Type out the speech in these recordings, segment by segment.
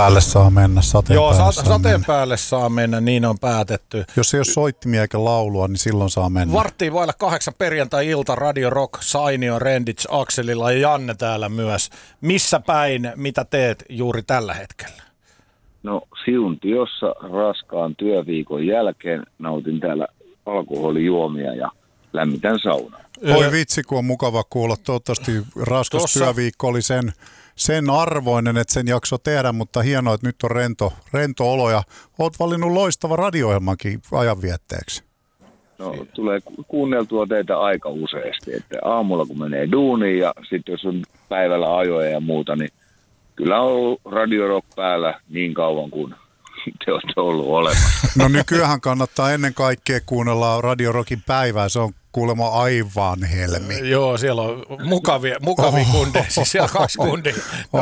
päälle saa mennä, sateen päälle saa mennä, niin on päätetty. Jos ei ole soittimia eikä laulua, niin silloin saa mennä. 7:15 perjantai-ilta Radio Rock, Sainio, Rendits, Akselilla ja Janne täällä myös. Missä päin, mitä teet juuri tällä hetkellä? No Siuntiossa raskaan työviikon jälkeen nautin täällä alkoholijuomia ja lämmitän saunaa. Oi vitsi, kun on mukava kuulla. Toivottavasti raskas työviikko oli sen arvoinen, että sen jakso tehdä, mutta hienoa, että nyt on rento olo ja olet valinnut loistava radio-ohjelmankin ajanvietteeksi. No tulee kuunneltua teitä aika useasti, että aamulla kun menee duuniin ja sitten jos on päivällä ajoja ja muuta, niin kyllä on ollut Radio Rock päällä niin kauan kuin te olette ollut olemassa. No nykyään kannattaa ennen kaikkea kuunnella Radio Rockin päivää, se on kuulemma aivan helmi. Joo, siellä on mukavia kundeja, siis siellä 2 kundia.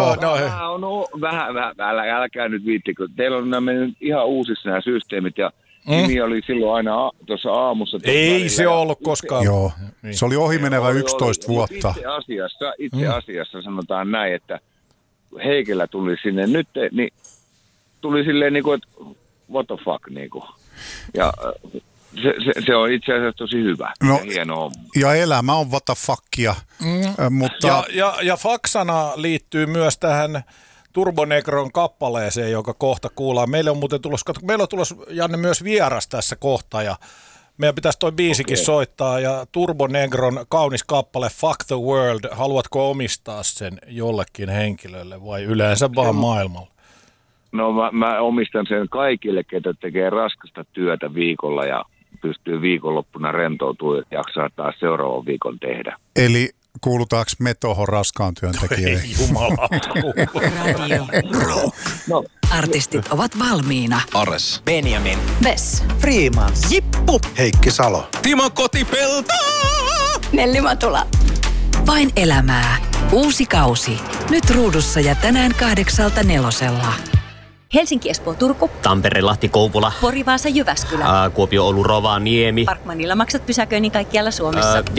Vähän, älkää nyt viittikö. Teillä on nämä mennyt ihan uusissa nämä systeemit ja nimi oli silloin aina tuossa aamussa. Ei se ollut koskaan. Joo, se oli ohimenevä 11 vuotta. Itse asiassa sanotaan näin, että Heikelä tuli sinne nyt, niin tuli silleen niin kuin, että what the fuck niin kuin. Ja se on itse asiassa tosi hyvä ja hieno homma. Ja elämä on what the fuckia. Mutta ja faksana liittyy myös tähän Turbonegron kappaleeseen, joka kohta kuullaan. Meillä on tulossa, Janne, myös vieras tässä kohta ja meidän pitäisi toi biisikin soittaa ja Turbonegron kaunis kappale Fuck the World. Haluatko omistaa sen jollekin henkilölle vai yleensä vaan maailmalla? No mä omistan sen kaikille, ketä tekee raskasta työtä viikolla ja pystyy viikonloppuna rentoutumaan ja jaksaa taas seuraavan viikon tehdä. Eli kuulutaanko me tuohon raskaan työntekijöihin? Ei jumalauta. Radio Rock. No. Artistit ovat valmiina. Ares. Benjamin. Vess. Freemans. Jippu. Heikki Salo. Timo Kotipelto. Nelli Matula. Vain elämää. Uusi kausi. Nyt ruudussa ja tänään 8:00 Helsinki, Espoo, Turku. Tampere, Lahti, Kouvola. Pori, Vaasa, Jyväskylä. Kuopio, Oulu, Rovaniemi. Parkmanilla maksat pysäköinnin kaikkialla Suomessa.